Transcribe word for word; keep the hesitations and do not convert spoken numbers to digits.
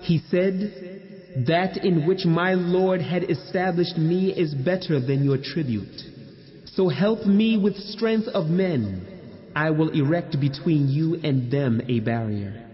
He said, that in which my Lord had established me is better than your tribute. So help me with strength of men. I will erect between you and them a barrier.